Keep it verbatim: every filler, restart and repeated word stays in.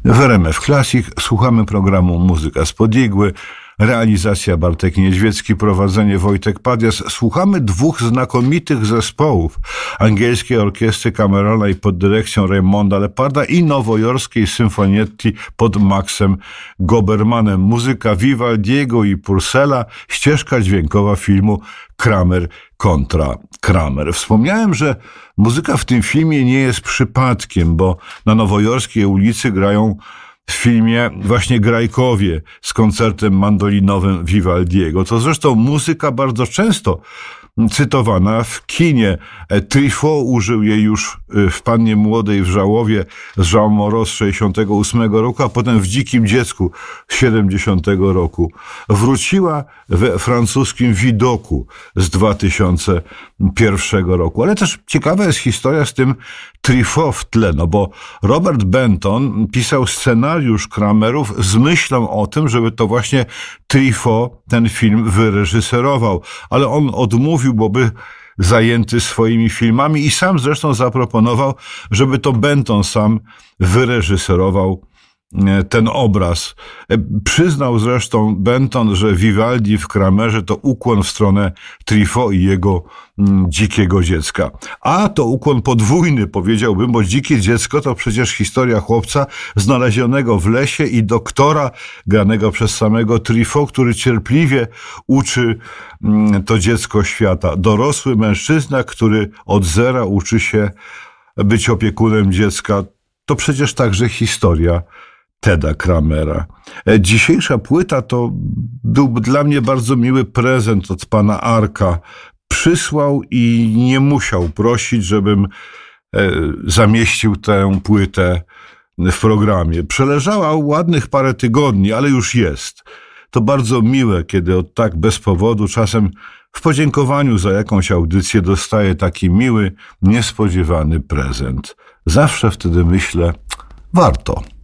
W R M F Classic słuchamy programu Muzyka spod igły, realizacja Bartek Niedźwiecki, prowadzenie Wojtek Padias. Słuchamy dwóch znakomitych zespołów, angielskiej orkiestry kameralnej pod dyrekcją Raymonda Leparda i nowojorskiej symfonietti pod Maxem Gobermanem. Muzyka Vivaldiego i Purcella, ścieżka dźwiękowa filmu Kramer kontra Kramer. Wspomniałem, że muzyka w tym filmie nie jest przypadkiem, bo na nowojorskiej ulicy grają w filmie właśnie grajkowie z koncertem mandolinowym Vivaldiego. To zresztą muzyka bardzo często cytowana w kinie. Truffaut użył jej już w Pannie Młodej w Żałowie z Jean Moreau z sześćdziesiątego ósmego roku, a potem w Dzikim Dziecku z siedemdziesiątego roku. Wróciła we francuskim Widoku z dwa tysiące pierwszego roku. Ale też ciekawa jest historia z tym Truffaut w tle, no bo Robert Benton pisał scenariusz Kramerów z myślą o tym, żeby to właśnie Truffaut ten film wyreżyserował, ale on odmówił, bo by zajęty swoimi filmami i sam zresztą zaproponował, żeby to Benton sam wyreżyserował ten obraz. Przyznał zresztą Benton, że Vivaldi w Kramerze to ukłon w stronę Truffaut i jego mm, Dzikiego Dziecka. A to ukłon podwójny, powiedziałbym, bo Dzikie Dziecko to przecież historia chłopca znalezionego w lesie i doktora granego przez samego Truffaut, który cierpliwie uczy mm, to dziecko świata. Dorosły mężczyzna, który od zera uczy się być opiekunem dziecka. To przecież także historia Teda Kramera. Dzisiejsza płyta to był dla mnie bardzo miły prezent od pana Arka. Przysłał i nie musiał prosić, żebym zamieścił tę płytę w programie. Przeleżała ładnych parę tygodni, ale już jest. To bardzo miłe, kiedy od tak bez powodu, czasem w podziękowaniu za jakąś audycję dostaję taki miły, niespodziewany prezent. Zawsze wtedy myślę, warto.